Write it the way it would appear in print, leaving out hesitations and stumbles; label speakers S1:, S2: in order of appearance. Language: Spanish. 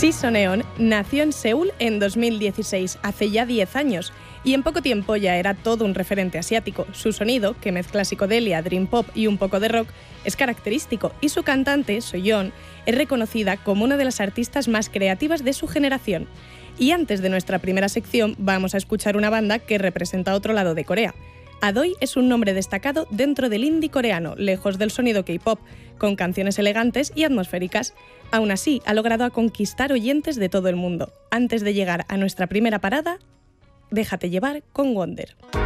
S1: Seoneon nació en Seúl en 2016, hace ya 10 años, y en poco tiempo ya era todo un referente asiático. Su sonido, que mezcla psicodelia, dream pop y un poco de rock, es característico, y su cantante, Soyeon, es reconocida como una de las artistas más creativas de su generación. Y antes de nuestra primera sección, vamos a escuchar una banda que representa otro lado de Corea. Adoy es un nombre destacado dentro del indie coreano, lejos del sonido K-pop, con canciones elegantes y atmosféricas. Aún así, ha logrado conquistar oyentes de todo el mundo. Antes de llegar a nuestra primera parada, déjate llevar con Wonder.